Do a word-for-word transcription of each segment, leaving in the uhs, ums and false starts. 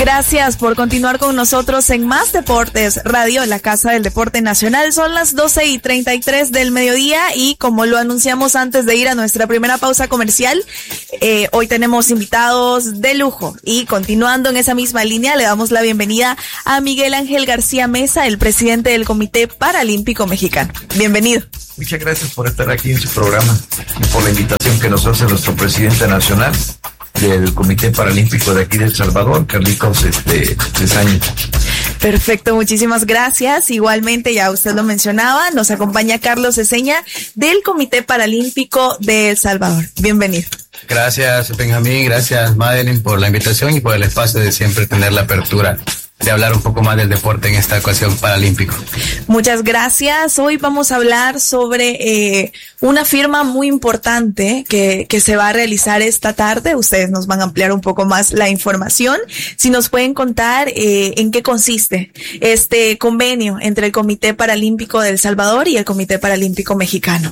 Gracias por continuar con nosotros en Más Deportes Radio, la Casa del Deporte Nacional. Son las doce y treinta y tres del mediodía y como lo anunciamos antes de ir a nuestra primera pausa comercial, eh, hoy tenemos invitados de lujo y continuando en esa misma línea le damos la bienvenida a Miguel Ángel García Mesa, el presidente del Comité Paralímpico Mexicano. Bienvenido. Muchas gracias por estar aquí en su programa y por la invitación que nos hace nuestro presidente nacional del Comité Paralímpico de aquí de El Salvador, Carlitos este, Cesaña. Perfecto, muchísimas gracias. Igualmente, ya usted lo mencionaba, nos acompaña Carlos Ceseña del Comité Paralímpico de El Salvador. Bienvenido. Gracias, Benjamín, gracias, Madeline, por la invitación y por el espacio de siempre tener la apertura de hablar un poco más del deporte en esta ocasión paralímpico. Muchas gracias. Hoy vamos a hablar sobre eh, una firma muy importante que, que se va a realizar esta tarde. Ustedes nos van a ampliar un poco más la información. Si nos pueden contar eh, en qué consiste este convenio entre el Comité Paralímpico de El Salvador y el Comité Paralímpico Mexicano.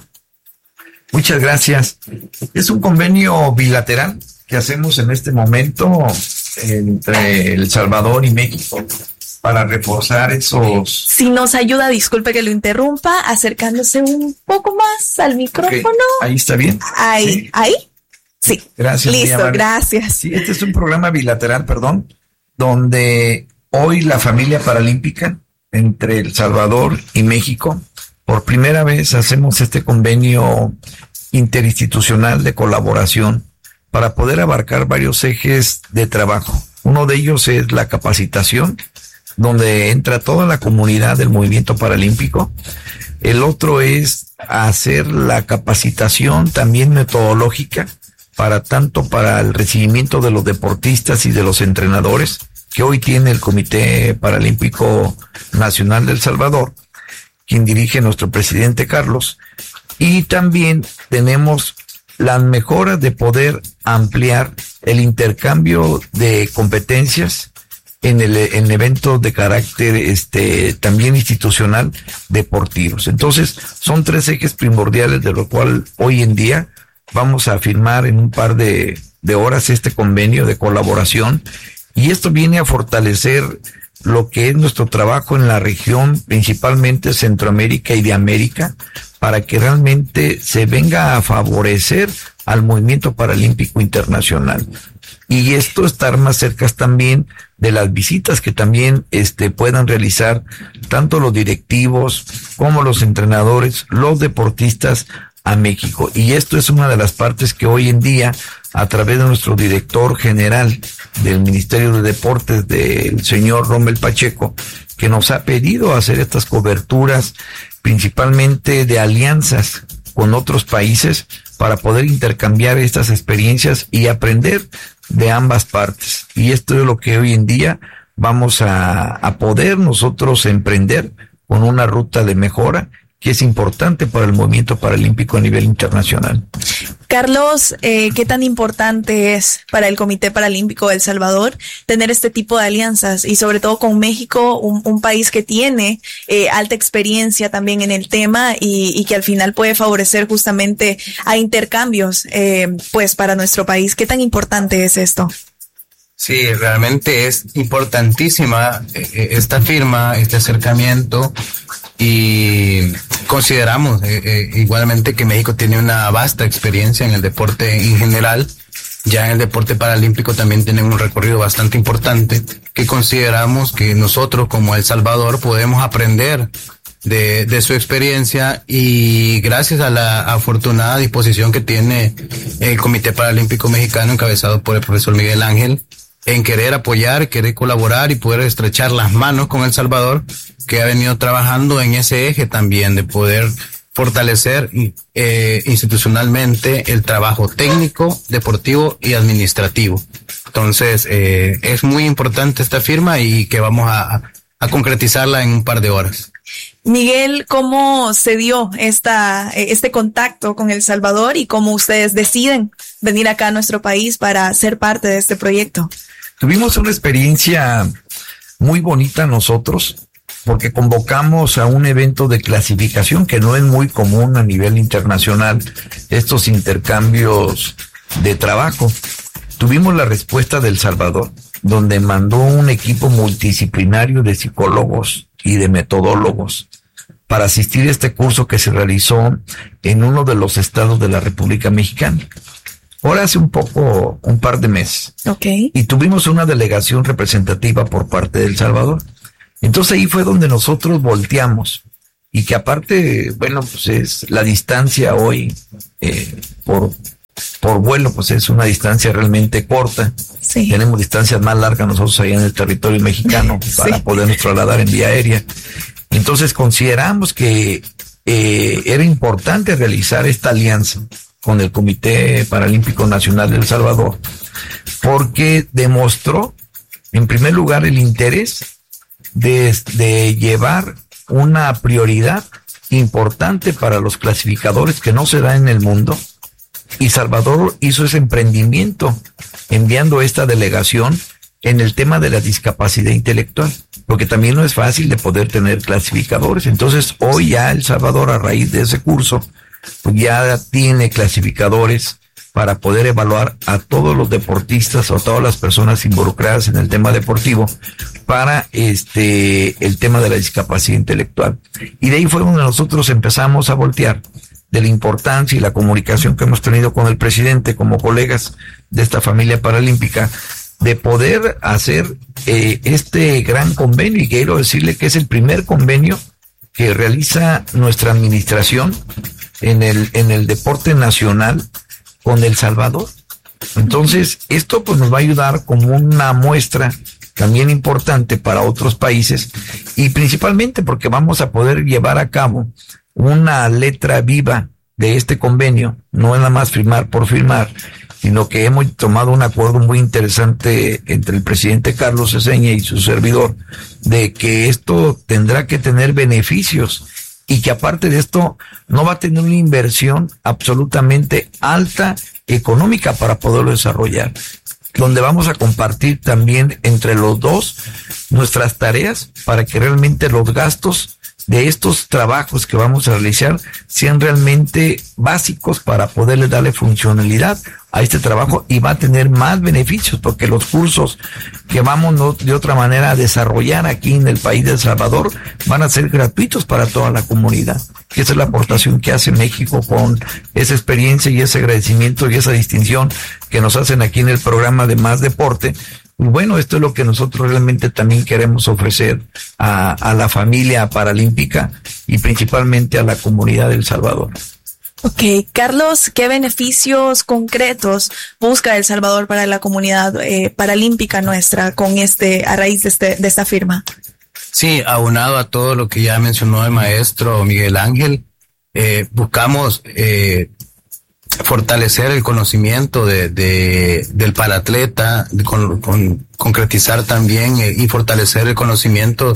Muchas gracias. Es un convenio bilateral que hacemos en este momento entre El Salvador y México para reforzar esos... Si nos ayuda, disculpe que lo interrumpa, acercándose un poco más al micrófono. Okay. Ahí está bien. Ahí, sí. ahí. Sí. Gracias. Listo, gracias. Sí, este es un programa bilateral, perdón, donde hoy la familia paralímpica entre El Salvador y México, por primera vez hacemos este convenio interinstitucional de colaboración para poder abarcar varios ejes de trabajo. Uno de ellos es la capacitación, donde entra toda la comunidad del movimiento paralímpico. El otro es hacer la capacitación también metodológica para tanto para el recibimiento de los deportistas y de los entrenadores que hoy tiene el Comité Paralímpico Nacional de El Salvador, quien dirige nuestro presidente Carlos. Y también tenemos las mejoras de poder ampliar el intercambio de competencias en el en eventos de carácter este también institucional deportivos. Entonces, son tres ejes primordiales de lo cual hoy en día vamos a firmar en un par de, de horas este convenio de colaboración y esto viene a fortalecer lo que es nuestro trabajo en la región, principalmente Centroamérica y de América, para que realmente se venga a favorecer al movimiento paralímpico internacional. Y esto estar más cerca también de las visitas que también este puedan realizar tanto los directivos como los entrenadores, los deportistas a México. Y esto es una de las partes que hoy en día, a través de nuestro director general del Ministerio de Deportes, del señor Rommel Pacheco, que nos ha pedido hacer estas coberturas, principalmente de alianzas con otros países, para poder intercambiar estas experiencias y aprender de ambas partes. Y esto es lo que hoy en día vamos a, a poder nosotros emprender con una ruta de mejora que es importante para el movimiento paralímpico a nivel internacional. Carlos, eh, ¿qué tan importante es para el Comité Paralímpico de El Salvador tener este tipo de alianzas y sobre todo con México, un, un país que tiene eh, alta experiencia también en el tema y, y que al final puede favorecer justamente a intercambios eh, pues para nuestro país? ¿Qué tan importante es esto? Sí, realmente es importantísima eh, esta firma, este acercamiento. Y consideramos eh, eh, igualmente que México tiene una vasta experiencia en el deporte en general. Ya en el deporte paralímpico también tienen un recorrido bastante importante que consideramos que nosotros como El Salvador podemos aprender de, de su experiencia y gracias a la afortunada disposición que tiene el Comité Paralímpico Mexicano encabezado por el profesor Miguel Ángel en querer apoyar, querer colaborar y poder estrechar las manos con El Salvador, que ha venido trabajando en ese eje también de poder fortalecer eh, institucionalmente el trabajo técnico, deportivo y administrativo. Entonces, eh, es muy importante esta firma y que vamos a, a concretizarla en un par de horas. Miguel, ¿cómo se dio esta, este contacto con El Salvador y cómo ustedes deciden venir acá a nuestro país para ser parte de este proyecto? Tuvimos una experiencia muy bonita nosotros, porque convocamos a un evento de clasificación que no es muy común a nivel internacional, estos intercambios de trabajo. Tuvimos la respuesta de El Salvador, donde mandó un equipo multidisciplinario de psicólogos y de metodólogos para asistir a este curso que se realizó en uno de los estados de la República Mexicana. Ahora hace un poco, un par de meses. Okay. Y tuvimos una delegación representativa por parte de El Salvador. Entonces ahí fue donde nosotros volteamos. Y que aparte, bueno, pues es la distancia hoy, eh, por, por vuelo, pues es una distancia realmente corta. Sí. Tenemos distancias más largas nosotros allá en el territorio mexicano sí. para podernos trasladar en vía aérea. Entonces consideramos que eh, era importante realizar esta alianza con el Comité Paralímpico Nacional de El Salvador, porque demostró, en primer lugar, el interés de, de llevar una prioridad importante para los clasificadores que no se da en el mundo, y Salvador hizo ese emprendimiento enviando esta delegación en el tema de la discapacidad intelectual, porque también no es fácil de poder tener clasificadores. Entonces hoy ya El Salvador, a raíz de ese curso, pues ya tiene clasificadores para poder evaluar a todos los deportistas o a todas las personas involucradas en el tema deportivo para este el tema de la discapacidad intelectual. Y de ahí fue donde nosotros empezamos a voltear de la importancia y la comunicación que hemos tenido con el presidente como colegas de esta familia paralímpica, de poder hacer eh, este gran convenio, y quiero decirle que es el primer convenio que realiza nuestra administración en el en el deporte nacional con El Salvador. Entonces, esto pues nos va a ayudar como una muestra también importante para otros países, y principalmente porque vamos a poder llevar a cabo una letra viva de este convenio, no es nada más firmar por firmar, sino que hemos tomado un acuerdo muy interesante entre el presidente Carlos Ceseña y su servidor, de que esto tendrá que tener beneficios, y que aparte de esto no va a tener una inversión absolutamente alta económica para poderlo desarrollar, donde vamos a compartir también entre los dos nuestras tareas para que realmente los gastos de estos trabajos que vamos a realizar sean realmente básicos para poderle darle funcionalidad a este trabajo, y va a tener más beneficios, porque los cursos que vamos no, de otra manera a desarrollar aquí en el país de El Salvador van a ser gratuitos para toda la comunidad. Esa es la aportación que hace México con esa experiencia y ese agradecimiento y esa distinción que nos hacen aquí en el programa de Más Deporte. Y bueno, esto es lo que nosotros realmente también queremos ofrecer a, a la familia paralímpica y principalmente a la comunidad de El Salvador. Ok, Carlos, ¿qué beneficios concretos busca El Salvador para la comunidad eh, paralímpica nuestra con este, a raíz de este, de esta firma? Sí, aunado a todo lo que ya mencionó el maestro Miguel Ángel, eh, buscamos eh, fortalecer el conocimiento de, de del paratleta, de con, con, concretizar también eh, y fortalecer el conocimiento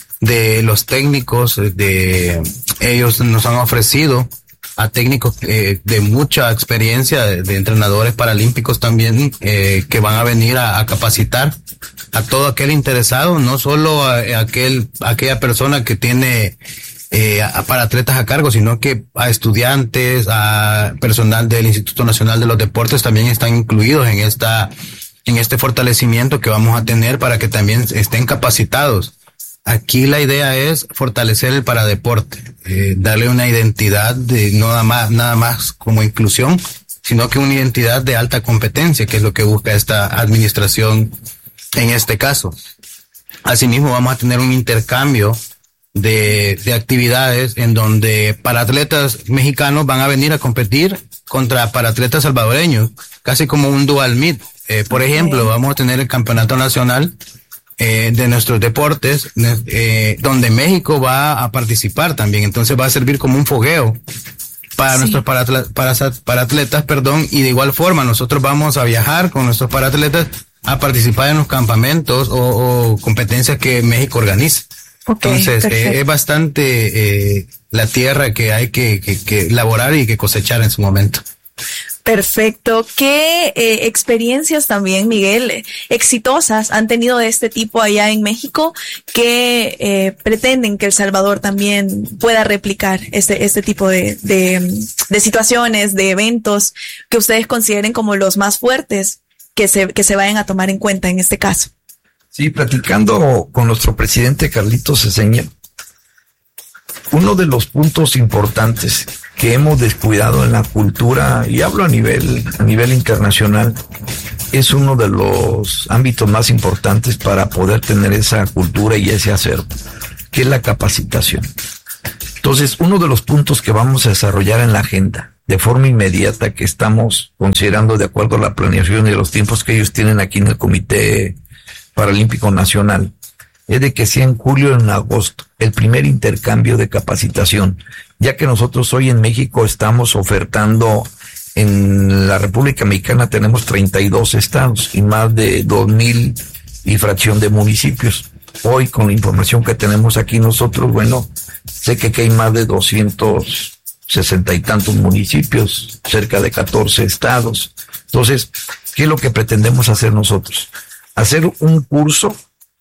de los técnicos. De ellos nos han ofrecido a técnicos eh, de mucha experiencia, de, de entrenadores paralímpicos también, eh, que van a venir a, a capacitar a todo aquel interesado, no solo a, a aquel a aquella persona que tiene eh, a, para atletas a cargo, sino que a estudiantes, a personal del Instituto Nacional de los Deportes también están incluidos en esta en este fortalecimiento que vamos a tener para que también estén capacitados. Aquí la idea es fortalecer el paradeporte, eh, darle una identidad de no nada más, nada más como inclusión, sino que una identidad de alta competencia, que es lo que busca esta administración en este caso. Asimismo, vamos a tener un intercambio de, de actividades en donde paratletas mexicanos van a venir a competir contra paratletas salvadoreños, casi como un dual meet. Eh, por ejemplo, vamos a tener el campeonato nacional Eh, de nuestros deportes, eh, donde México va a participar también. Entonces va a servir como un fogueo para sí. nuestros paratletas, para, paratletas, perdón, y de igual forma nosotros vamos a viajar con nuestros paratletas a participar en los campamentos o, o competencias que México organiza. Okay, Entonces eh, es bastante eh, la tierra que hay que, que, que elaborar y que cosechar en su momento. Perfecto. ¿Qué eh, experiencias también, Miguel, exitosas han tenido de este tipo allá en México que eh, pretenden que El Salvador también pueda replicar este este tipo de, de, de situaciones, de eventos que ustedes consideren como los más fuertes que se que se vayan a tomar en cuenta en este caso? Sí, platicando con nuestro presidente Carlitos Ceseña, uno de los puntos importantes que hemos descuidado en la cultura, y hablo a nivel, a nivel internacional, es uno de los ámbitos más importantes para poder tener esa cultura y ese acervo, que es la capacitación. Entonces, uno de los puntos que vamos a desarrollar en la agenda de forma inmediata, que estamos considerando de acuerdo a la planeación y los tiempos que ellos tienen aquí en el Comité Paralímpico Nacional, es de que sea en julio o en agosto el primer intercambio de capacitación, ya que nosotros hoy en México estamos ofertando, en la República Mexicana tenemos treinta y dos estados y más de dos mil y fracción de municipios. Hoy, con la información que tenemos aquí nosotros, bueno, sé que aquí hay más de doscientos sesenta y tantos municipios, cerca de catorce estados. Entonces, ¿qué es lo que pretendemos hacer nosotros? Hacer un curso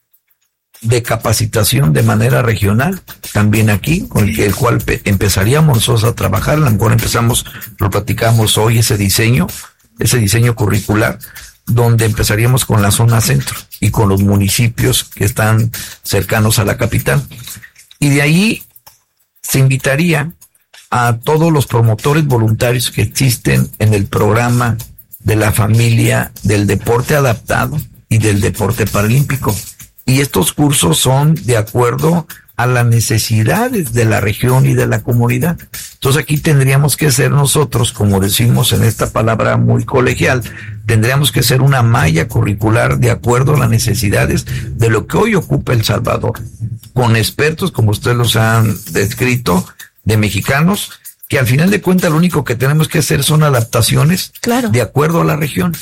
de capacitación de manera regional, también aquí, con el, que, el cual pe- empezaríamos nosotros a trabajar. A lo mejor empezamos, lo platicamos hoy, ese diseño, ese diseño curricular, donde empezaríamos con la zona centro y con los municipios que están cercanos a la capital. Y de ahí se invitaría a todos los promotores voluntarios que existen en el programa de la familia del deporte adaptado y del deporte paralímpico. Y estos cursos son de acuerdo a las necesidades de la región y de la comunidad. Entonces aquí tendríamos que ser nosotros, como decimos en esta palabra muy colegial, tendríamos que ser una malla curricular de acuerdo a las necesidades de lo que hoy ocupa El Salvador, con expertos, como ustedes los han descrito, de mexicanos, que al final de cuentas lo único que tenemos que hacer son adaptaciones, claro, de acuerdo a la región.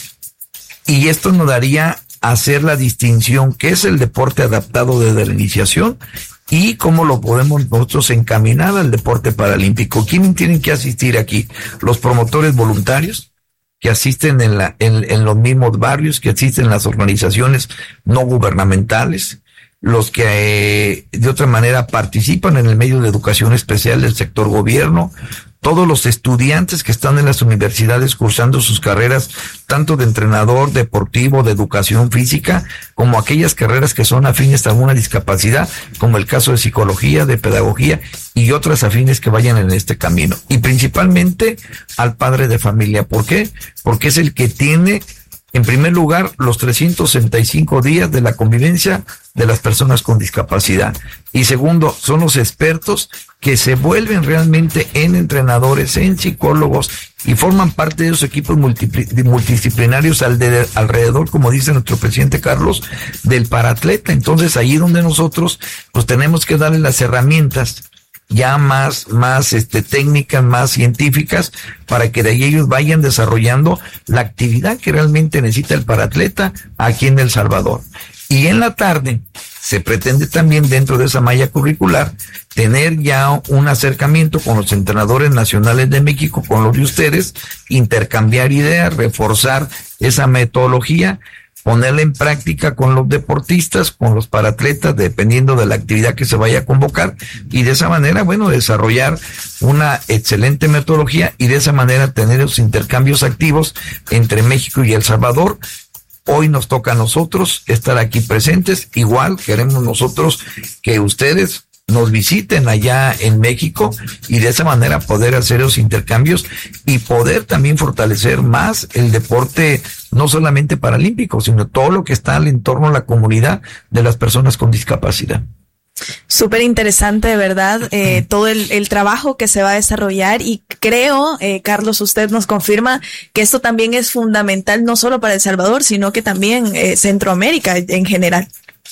Y esto nos daría hacer la distinción que es el deporte adaptado desde la iniciación y cómo lo podemos nosotros encaminar al deporte paralímpico. ¿Quiénes tienen que asistir aquí? Los promotores voluntarios que asisten en, la, en, en los mismos barrios, que asisten en las organizaciones no gubernamentales, los que eh, de otra manera participan en el medio de educación especial del sector gobierno, todos los estudiantes que están en las universidades cursando sus carreras, tanto de entrenador deportivo, de educación física, como aquellas carreras que son afines a alguna discapacidad, como el caso de psicología, de pedagogía y otras afines que vayan en este camino. Y principalmente al padre de familia. ¿Por qué? Porque es el que tiene, en primer lugar, los trescientos sesenta y cinco días de la convivencia de las personas con discapacidad. Y segundo, son los expertos que se vuelven realmente en entrenadores, en psicólogos y forman parte de esos equipos multipli- multidisciplinarios al de, alrededor, como dice nuestro presidente Carlos, del paratleta. Entonces, ahí donde nosotros pues tenemos que darle las herramientas ya más, más este, técnicas, más científicas, para que de ahí ellos vayan desarrollando la actividad que realmente necesita el paratleta aquí en El Salvador. Y en la tarde se pretende también, dentro de esa malla curricular, tener ya un acercamiento con los entrenadores nacionales de México, con los de ustedes, intercambiar ideas, reforzar esa metodología, ponerla en práctica con los deportistas, con los paratletas, dependiendo de la actividad que se vaya a convocar, y de esa manera, bueno, desarrollar una excelente metodología y de esa manera tener esos intercambios activos entre México y El Salvador. Hoy nos toca a nosotros estar aquí presentes, igual queremos nosotros que ustedes nos visiten allá en México y de esa manera poder hacer esos intercambios y poder también fortalecer más el deporte, no solamente paralímpico, sino todo lo que está al entorno de la comunidad de las personas con discapacidad. Súper interesante, de verdad, eh, todo el, el trabajo que se va a desarrollar y creo, eh, Carlos, usted nos confirma que esto también es fundamental no solo para El Salvador, sino que también eh, Centroamérica en general.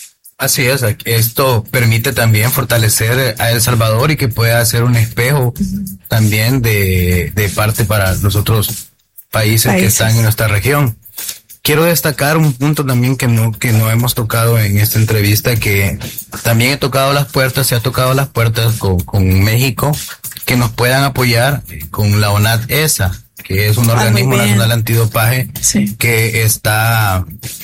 Así es, esto permite también fortalecer a El Salvador y que pueda ser un espejo también de, de parte para los otros países, países que están en nuestra región. Quiero destacar un punto también que no, que no hemos tocado en esta entrevista, que también he tocado las puertas, se ha tocado las puertas con, con México, que nos puedan apoyar con la ONAT-ESA, que es un organismo ah, nacional antidopaje, sí, que está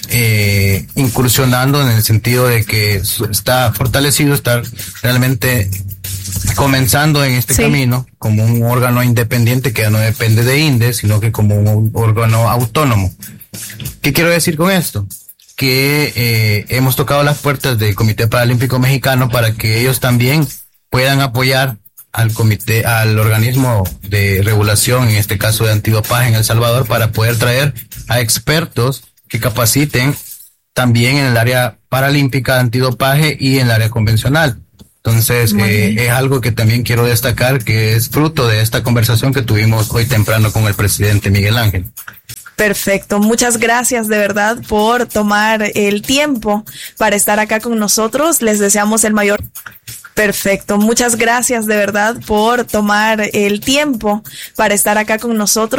eh, incursionando en el sentido de que está fortalecido, está realmente comenzando en este sí. camino como un órgano independiente que ya no depende de INDE, sino que como un órgano autónomo. ¿Qué quiero decir con esto? que eh, hemos tocado las puertas del Comité Paralímpico Mexicano para que ellos también puedan apoyar al comité, al organismo de regulación, en este caso de antidopaje en El Salvador, para poder traer a expertos que capaciten también en el área paralímpica de antidopaje y en el área convencional. Entonces, eh, es algo que también quiero destacar, que es fruto de esta conversación que tuvimos hoy temprano con el presidente Miguel Ángel. Perfecto, muchas gracias de verdad por tomar el tiempo para estar acá con nosotros. Les deseamos el mayor... Perfecto, muchas gracias de verdad por tomar el tiempo para estar acá con nosotros.